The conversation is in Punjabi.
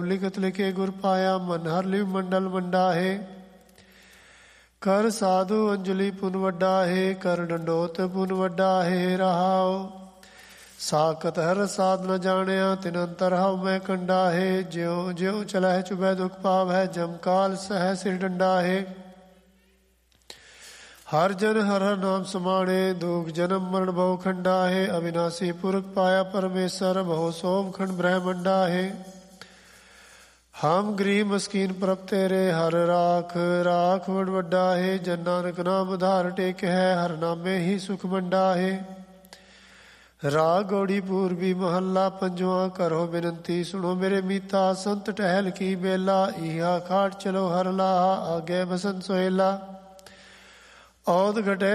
ਲਿਖਤ ਲਿਖੇ ਗੁਰ ਪਾਇਆ, ਮਨ ਹਰ ਲਿਵ ਮੰਡਲ ਮੰਡਾਹੇ। ਕਰ ਸਾਧੂ ਅੰਜਲੀ ਪੁਨ ਵੱਡਾ ਹੈ, ਕਰ ਡੰਡੋਤ ਪੁਨ ਵੱਡਾ ਹੈ। ਰਹਾਉ ਸਾਖਤ ਹਰ ਸਾਧ ਨ ਜਾਣਿਆ, ਤਿਨ ਅੰਤਰ ਹਉ ਮੈਂ ਕੰਡਾ ਹੈ। ਜਿਉ ਜਿਉ ਚਲਹਿ ਚੁਬੈ ਦੁਖ ਪਾਵੈ, ਜਮ ਕਾਲ ਸਹਿ ਸਿਰ ਡੰਡਾ ਹੈ। ਹਰ ਜਨ ਹਰ ਹਰ ਨਾਮ ਸਮਾਣੇ, ਦੁਖ ਜਨਮ ਮਰਨ ਬਹੁ ਖੰਡਾ ਹੈ। ਅਵਿਨਾਸੀ ਪੁਰਖ ਪਾਇਆ ਪਰਮੇਸ਼ਰ, ਬਹੁ ਸੋਮ ਖੰਡ ਬ੍ਰਹਮੰਡਾ ਹੈ। ਹਮ ਗਰੀਬ ਮਸਕੀਨ ਪ੍ਰਭ ਤੇਰੇ, ਹਰ ਰਾਖ ਰਾਖ ਵਡ ਵੱਡਾ ਹੈ। ਜਨ ਨਾਨਕ ਨਾਮ ਆਧਾਰ ਟੇਕ ਹੈ, ਹਰ ਨਾਮੇ ਹੀ ਸੁਖ ਮੰਡਾ ਹੈ। ਰਾਗ ਗੌੜੀ ਪੂਰਬੀ ਮਹੱਲਾ ਪੰਜਵਾਂ। ਕਰੋ ਬੇਨਤੀ ਸੁਣੋ ਮੇਰੇ ਮੀਤਾ, ਸੰਤ ਟਹਿਲ ਕੀ ਬੇਲਾ। ਇਹਾ ਖਾਟ ਚਲੋ ਹਰ ਲਾਹਾ, ਆਗੇ ਬਸੰਤ ਸੋਹਿਲਾ। ਔਦ ਘਟੇ